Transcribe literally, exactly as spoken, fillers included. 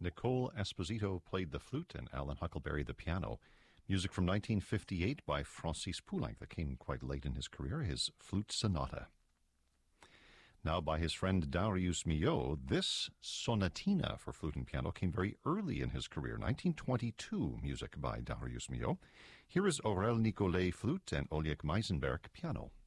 Nicole Esposito played the flute and Alan Huckleberry the piano. Music from nineteen fifty-eight by Francis Poulenc that came quite late in his career, his Flute Sonata. Now by his friend Darius Milhaud, this sonatina for flute and piano came very early in his career, nineteen twenty-two music by Darius Milhaud. Here is Aurel Nicolet flute and Oleg Meisenberg piano.